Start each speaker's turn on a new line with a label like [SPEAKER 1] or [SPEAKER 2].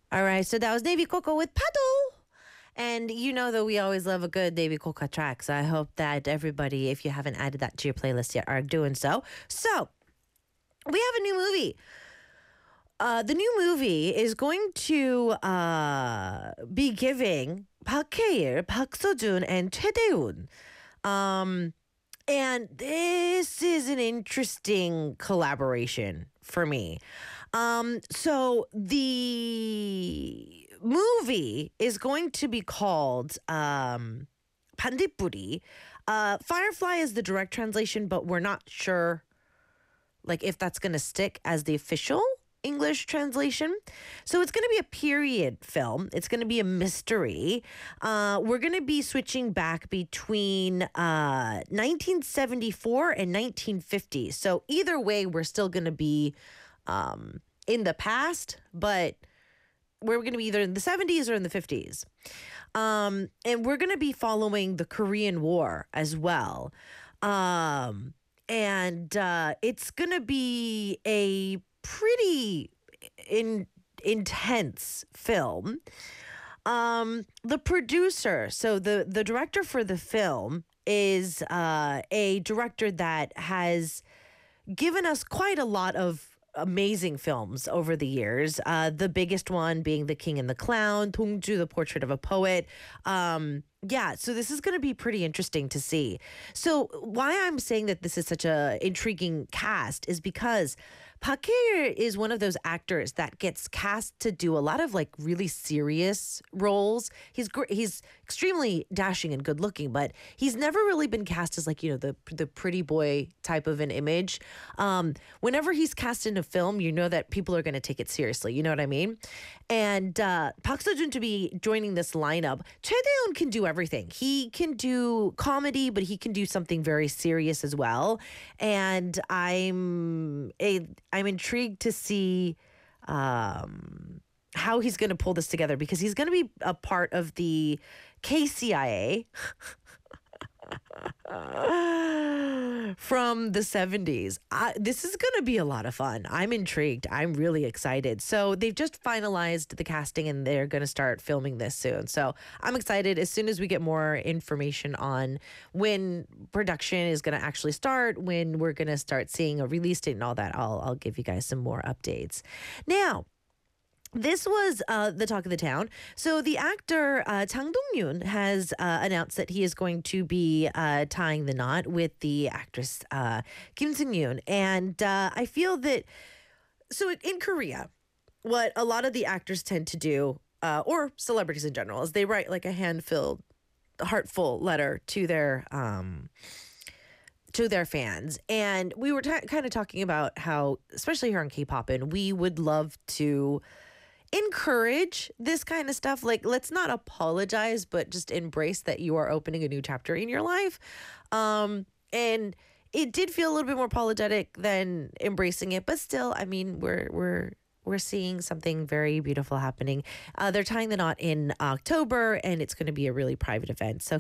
[SPEAKER 1] All right, so that was Navy Coco with Paddle. And you know that we always love a good Navy Coco track. So I hope that everybody, if you haven't added that to your playlist yet, are doing so. So we have a new movie. The new movie is going to be giving Park Hae-il, Park Seo-joon, and Choi Dae-hoon. And this is an interesting collaboration for me. So the movie is going to be called Pandipuri. Firefly is the direct translation, but we're not sure like if that's going to stick as the official English translation. So it's going to be a period film. It's going to be a mystery. We're going to be switching back between 1974 and 1950. So either way, we're still going to be in the past, but we're going to be either in the 70s or in the 50s. And we're going to be following the Korean War as well. And it's going to be a pretty intense film. The producer, so the director for the film is a director that has given us quite a lot of amazing films over the years. The biggest one being The King and the Clown, Dongju, The Portrait of a Poet. Yeah, so this is going to be pretty interesting to see. So why I'm saying that this is such a intriguing cast is because Park Hae-il is one of those actors that gets cast to do a lot of like really serious roles. He's extremely dashing and good looking, but he's never really been cast as like, you know, the pretty boy type of an image. Whenever he's cast in a film, you know that people are going to take it seriously. You know what I mean? And Park Seo-joon to be joining this lineup, Choi Dae-hoon can do everything. He can do comedy, but he can do something very serious as well. And I'm intrigued to see how he's going to pull this together because he's going to be a part of the KCIA from the 70s. This is going to be a lot of fun. I'm intrigued. I'm really excited. So they've just finalized the casting and they're going to start filming this soon. So I'm excited. As soon as we get more information on when production is going to actually start, when we're going to start seeing a release date and all that, I'll give you guys some more updates. Now, this was the talk of the town. So the actor Chang Dong-yoon has announced that he is going to be tying the knot with the actress Kim Seung-yoon. And I feel that, so in Korea, what a lot of the actors tend to do, or celebrities in general, is they write like a hand-filled, heartful letter to their fans. And we were kind of talking about how, especially here on K-pop, and we would love to encourage this kind of stuff. Like, let's not apologize, but just embrace that you are opening a new chapter in your life. And it did feel a little bit more apologetic than embracing it, but still, I mean, we're seeing something very beautiful happening. They're tying the knot in October, and it's going to be a really private event. So